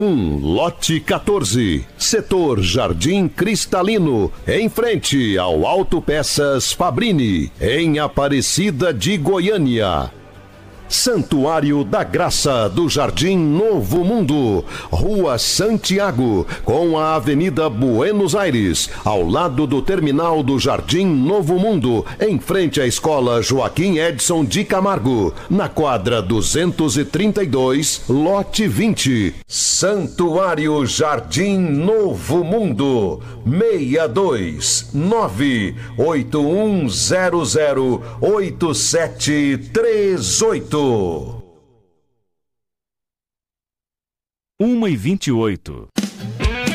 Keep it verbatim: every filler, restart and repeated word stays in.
Um, lote quatorze, setor Jardim Cristalino, em frente ao Autopeças Fabrini, em Aparecida de Goiânia. Santuário da Graça do Jardim Novo Mundo, Rua Santiago, com a Avenida Buenos Aires, ao lado do terminal do Jardim Novo Mundo, em frente à Escola Joaquim Edson de Camargo, na quadra duzentos e trinta e dois, lote vinte. Santuário Jardim Novo Mundo, seis dois nove oito um zero zero oito sete três oito. Uma e vinte e oito.